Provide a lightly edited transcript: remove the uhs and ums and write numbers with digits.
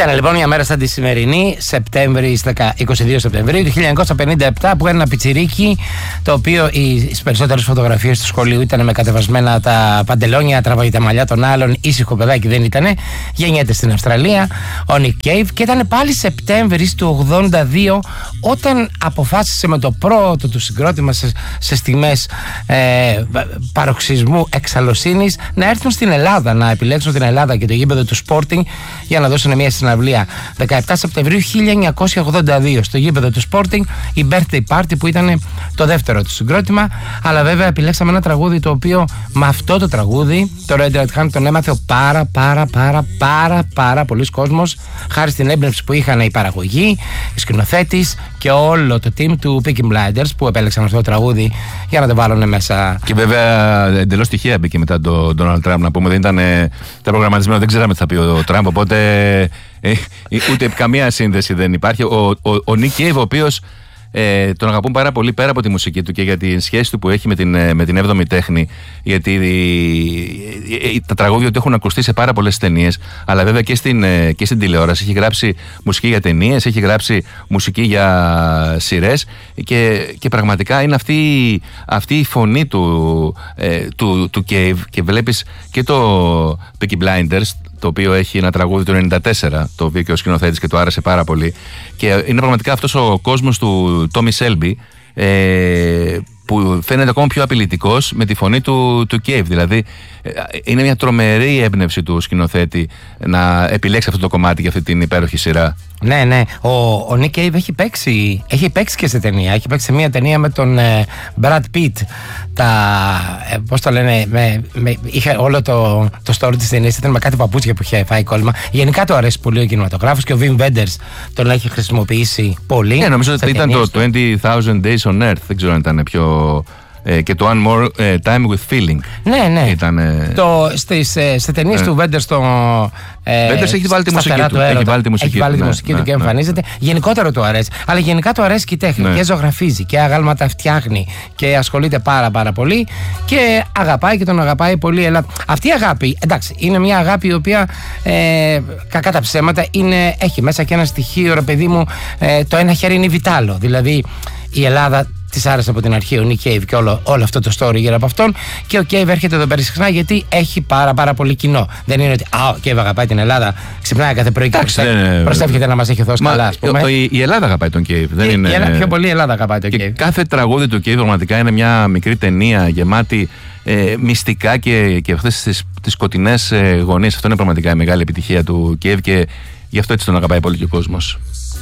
Ήταν λοιπόν μια μέρα σαν τη σημερινή, 22 Σεπτεμβρίου του 1957, που ένα πιτσιρίκι, το οποίο οι περισσότερες φωτογραφίες του σχολείου ήταν με κατεβασμένα τα παντελόνια, τραβάει τα μαλλιά των άλλων, ήσυχο παιδάκι δεν ήτανε. Γεννιέται στην Αυστραλία ο Nick Cave και ήταν πάλι Σεπτέμβρης του 82 όταν αποφάσισε με το πρώτο του συγκρότημα σε στιγμές παροξισμού εξαλωσύνης να έρθουν στην Ελλάδα, να επιλέξουν την Ελλάδα και το γήπεδο του Sporting για να δώσουν μια συναυλία. 17 Σεπτεμβρίου 1982 στο γήπεδο του Sporting, η birthday party που ήταν το δεύτερο του συγκρότημα. Αλλά βέβαια επιλέξαμε ένα τραγούδι το οποίο με αυτό το τραγούδι το Red Right Hand τον έμαθε πάρα πολλοί κόσμος, χάρη στην έμπνευση που είχαν η παραγωγή, η σκηνοθέτης και όλο το team του Peaky Blinders που επέλεξαν αυτό το τραγούδι για να το βάλουν μέσα. Και βέβαια εντελώς τυχαία μπήκε μετά τον Donald Trump, να πούμε, δεν ήταν τα προγραμματισμένο, δεν ξέραμε τι θα πει ο Τραμπ, οπότε ούτε καμία σύνδεση δεν υπάρχει. Ο Nick Cave, ο οποίος τον αγαπούν πάρα πολύ πέρα από τη μουσική του και για τη σχέση του που έχει με την 7η τέχνη, γιατί τα τραγούδια του έχουν ακουστεί σε πάρα πολλές ταινίες, αλλά βέβαια και στην τηλεόραση. Έχει γράψει μουσική για ταινίες, έχει γράψει μουσική για σειρές και πραγματικά είναι αυτή η φωνή του Cave. Και βλέπεις και το Peaky Blinders, το οποίο έχει ένα τραγούδι του 1994, το οποίο και ο σκηνοθέτης και του άρεσε πάρα πολύ. Και είναι πραγματικά αυτός ο κόσμος του Tommy Shelby, που φαίνεται ακόμα πιο απειλητικός με τη φωνή του Cave. Δηλαδή είναι μια τρομερή έμπνευση του σκηνοθέτη να επιλέξει αυτό το κομμάτι για αυτή την υπέροχη σειρά. Ναι. Ο Nick Cave έχει παίξει και σε ταινία. Έχει παίξει σε μια ταινία με τον Brad Pitt. Πώς το λένε, είχε όλο το story της ταινίας ήταν με κάτι παπούτσια που είχε φάει κόλλημα. Γενικά του αρέσει πολύ ο κινηματογράφος και ο Wim Wenders τον έχει χρησιμοποιήσει πολύ. Νομίζω ότι ήταν το 20,000 Days on Earth. Δεν ξέρω αν ήταν πιο... και το One More Time with Feeling. Ναι. Ήταν, σε ταινίες του Wenders Wenders έχει βάλει τη μουσική του. Έχει βάλει τη μουσική του και εμφανίζεται. Γενικότερα του αρέσει. Αλλά γενικά του αρέσει και η τέχνη. Και ζωγραφίζει και αγάλματα φτιάχνει και ασχολείται πάρα πολύ και αγαπάει και τον αγαπάει πολύ. Αλλά αυτή η αγάπη, εντάξει, είναι μια αγάπη η οποία κακά τα ψέματα έχει μέσα και ένα στοιχείο, ρε παιδί μου, το ένα χέρι είναι βιτάλο. Δηλαδή η Ελλάδα της άρεσε από την αρχή ο Nick Cave και όλο αυτό το story γύρω από αυτόν, και ο Cave έρχεται εδώ πέρα συχνά γιατί έχει πάρα πολύ κοινό. Δεν είναι ότι ο Cave αγαπάει την Ελλάδα, ξυπνάει κάθε πρωί και προσεύχεται να μας έχει δώσει καλά, ας πούμε. Η Ελλάδα αγαπάει τον Cave. Πιο πολύ η Ελλάδα αγαπάει τον Cave. Κάθε τραγούδι του Cave πραγματικά είναι μια μικρή ταινία γεμάτη μυστικά και αυτές τις σκοτεινές γωνίες. Αυτό είναι πραγματικά η μεγάλη επιτυχία του Cave και γι' αυτό έτσι τον αγαπάει πολύ και ο κόσμος.